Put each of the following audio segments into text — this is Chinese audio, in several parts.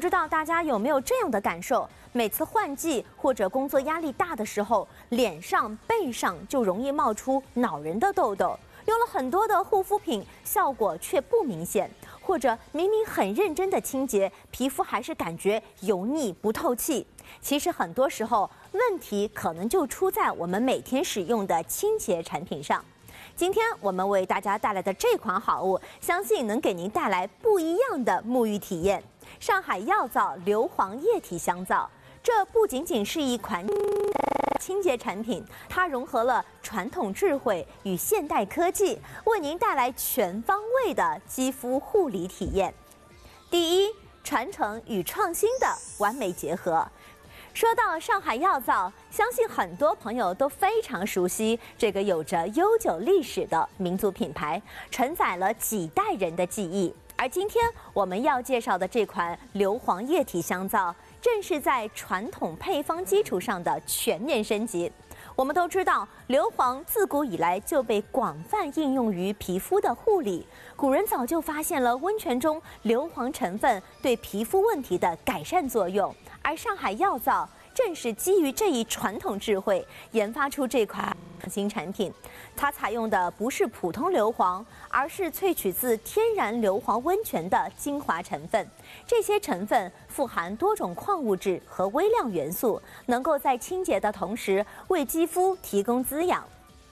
知道大家有没有这样的感受？每次换季或者工作压力大的时候，脸上、背上就容易冒出恼人的痘痘。用了很多的护肤品，效果却不明显，或者明明很认真的清洁，皮肤还是感觉油腻不透气。其实很多时候，问题可能就出在我们每天使用的清洁产品上。今天我们为大家带来的这款好物，相信能给您带来不一样的沐浴体验。上海药皂硫磺液体香皂，这不仅仅是一款清洁产品，它融合了传统智慧与现代科技，为您带来全方位的肌肤护理体验。第一，传承与创新的完美结合。说到上海药皂，相信很多朋友都非常熟悉这个有着悠久历史的民族品牌，承载了几代人的记忆。而今天我们要介绍的这款硫磺液体香皂，正是在传统配方基础上的全面升级。我们都知道，硫磺自古以来就被广泛应用于皮肤的护理。古人早就发现了温泉中硫磺成分对皮肤问题的改善作用，而上海药皂正是基于这一传统智慧，研发出这款新产品。它采用的不是普通硫磺，而是萃取自天然硫磺温泉的精华成分。这些成分富含多种矿物质和微量元素，能够在清洁的同时为肌肤提供滋养。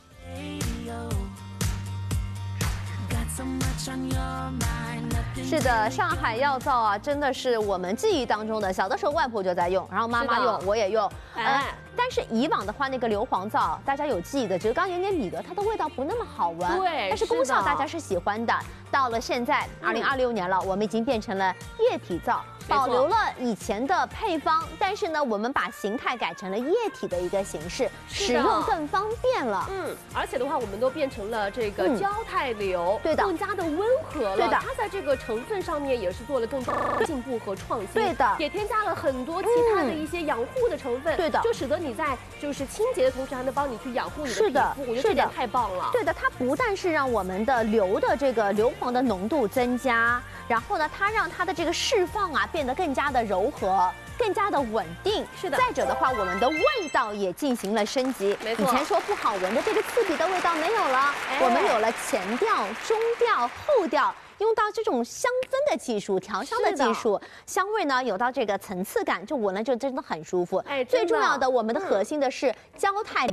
是的，上海药皂啊，真的是我们记忆当中的，小的时候外婆就在用，然后妈妈用，我也用。但是以往的话，那个硫磺皂大家有记忆的，只是刚有点米的，它的味道不那么好闻。 对， 但是功效大家是喜欢的。到了现在，2026年了，我们已经变成了液体皂，保留了以前的配方，但是呢，我们把形态改成了液体的一个形式，使用更方便了。 而且的话，我们都变成了这个焦态硫， 对的， 更加的温和了。 对的， 它在这个成分上面也是做了更大的进步和创新。 对的， 也添加了很多其他的一些养护的成分。 对的， 就使得你在就是清洁的同时，还能帮你去养护你的皮肤。我觉得这点太棒了。 对的，它不但是让我们的硫磺的浓度增加，然后呢，它让它的这个释放啊变得更加的柔和，更加的稳定。是的。再者的话，我们的味道也进行了升级。 没错。 以前说不好闻的这个刺鼻的味道没有了，我们有了前调、中调、后调。用到这种香氛的技术、调香的技术，香味呢有到这个层次感，就闻了就真的很舒服。最重要的，我们的核心的是焦态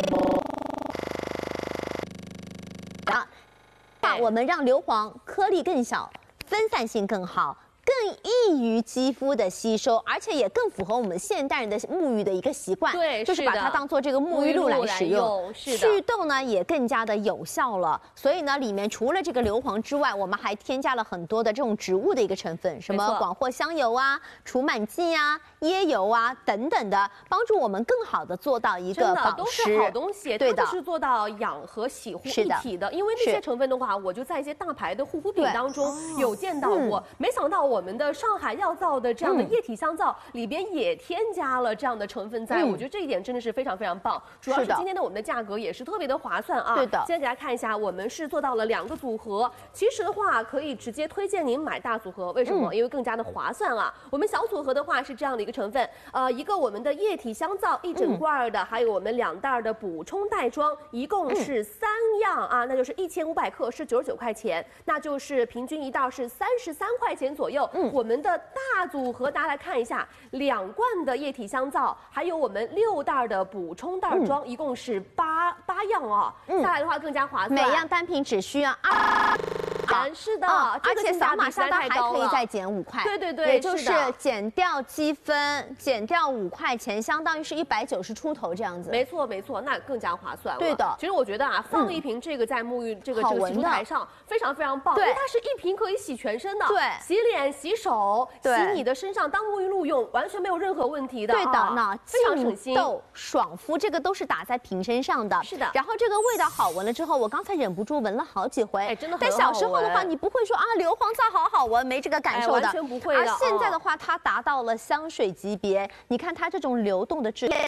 我们让硫磺颗粒更小，分散性更好，更易于肌肤的吸收，而且也更符合我们现代人的沐浴的一个习惯。 对， 就是把它当做这个沐浴露来使用。祛痘呢也更加的有效了。所以呢，里面除了这个硫磺之外，我们还添加了很多的这种植物的一个成分，什么广藿香油啊、除螨剂啊、椰油啊等等的，帮助我们更好的做到一个保湿。 都是好东西， 对的， 它是做到养和洗护一体的。因为那些成分的话，我就在一些大牌的护肤品当中有见到过，没想到我们的上海药皂的这样的液体香皂里边也添加了这样的成分在，我觉得这一点真的是非常非常棒。主要是今天的我们的价格也是特别的划算啊。 对的， 先给大家看一下，我们是做到了2个组合。其实的话，可以直接推荐您买大组合，为什么？因为更加的划算啊。我们小组合的话是这样的一个成分，一个我们的液体香皂1整罐的，还有我们2袋的补充袋装，一共是3样啊，那就是1500克是99块钱，那就是平均一袋是33块钱左右。我们的大组合大家来看一下，2罐的液体香皂，还有我们6袋的补充袋装，一共是8样哦。下来的话更加划算， 每样单品只需要是的， 而且扫码下单还可以再减5块。 对对对， 也就是减掉积分，减掉5块钱，相当于是190出头这样子。 没错没错，那更加划算了。 对的， 其实我觉得啊，放一瓶这个在沐浴这个洗漱台上非常非常棒，因为它是一瓶可以洗全身的， 对， 洗脸、洗手、洗你的身上当沐浴露用，完全没有任何问题的。 对的，那非常省心。 痘、爽肤这个都是打在瓶身上的。 是的。 然后这个味道好闻了之后，我刚才忍不住闻了好几回。 真的很好闻。 但小时候的话，你不会说啊，硫磺皂好好闻，没这个感受的， 完全不会的。 而现在的话，它达到了香水级别。你看它这种流动的质地。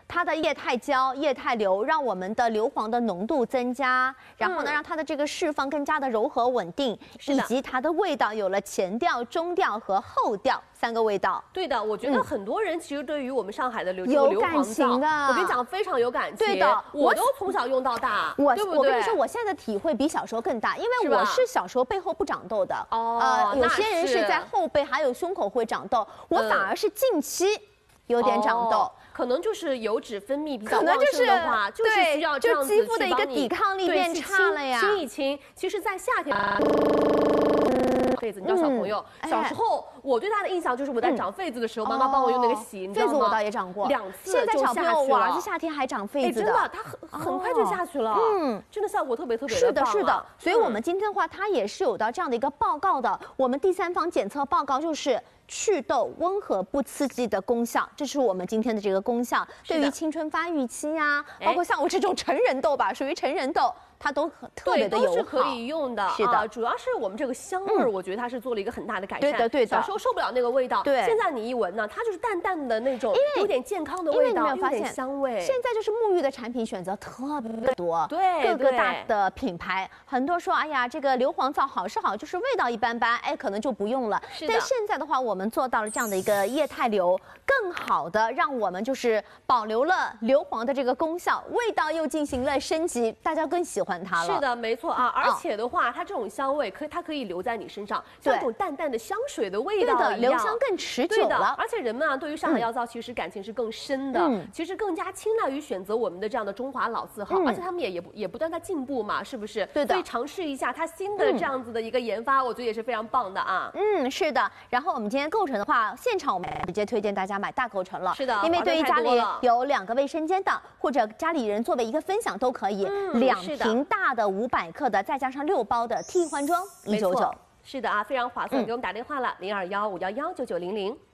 它的液态胶、液态硫让我们的硫磺的浓度增加，然后呢，让它的这个释放更加的柔和稳定，以及它的味道有了前调、中调和后调3个味道。 对的，我觉得很多人其实对于我们上海的有感情的， 我跟你讲非常有感情。 对的， 我都从小用到大，对不对？ 我跟你说，我现在的体会比小时候更大，因为我是小时候背后不长痘的。有些人是在后背还有胸口会长痘，我反而是近期有点长痘。 可能就是油脂分泌比较旺盛的话，就是需要这样子就肌肤的一个抵抗力变差了呀。 清一清，其实，在夏天。痱子，你知道小朋友小时候，我对他的印象就是我在长痱子的时候，妈妈帮我用那个洗，你知道吗？ 痱子我倒也长过 2次， 现在小朋友，我儿子夏天还长痱子的， 真的，他很快就下去了，真的效果特别的棒。 是的，是的。所以我们今天的话，它也是有到这样的一个报告的。我们第3方检测报告就是祛痘、温和不刺激的功效，这是我们今天的这个功效。对于青春发育期呀，包括像我这种成人痘吧，属于成人痘。它都特别的友好， 都是可以用的。 是的， 主要是我们这个香味儿，我觉得它是做了一个很大的改善。 对的，对的。 小时候受不了那个味道， 对。 现在你一闻呢，它就是淡淡的那种，有点健康的味道，有点香味。 现在就是沐浴的产品选择特别多， 对， 各个大的品牌，很多说，哎呀，这个硫磺皂好是好，就是味道一般般，哎，可能就不用了。 是的。 但现在的话，我们做到了这样的一个液态硫，更好的让我们就是保留了硫磺的这个功效，味道又进行了升级，大家更喜欢它了。 是的。没错啊，而且的话，它这种香味它可以留在你身上，像一种淡淡的香水的味道一样， 留香更持久了。 而且人们啊，对于上海药皂其实感情是更深的，其实更加青睐于选择我们的这样的中华老字号，而且他们也不断在进步嘛，是不是？ 对的。 所以尝试一下它新的这样子的一个研发，我觉得也是非常棒的啊。 是的。然后我们今天构成的话，现场我们直接推荐大家买大构成了， 是的， 因为对于家里有2个卫生间的，或者家里人作为一个分享都可以，2瓶大的500克的，再加上6包的替换装，199。 是的啊，非常划算，给我们打电话了，021-511-9900。